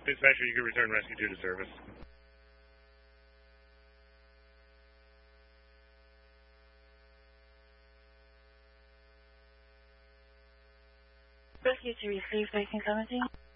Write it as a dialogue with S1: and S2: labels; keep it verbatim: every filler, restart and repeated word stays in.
S1: Dispatcher, you can return Rescue two to service.
S2: Rescue to receive, facing seventeen.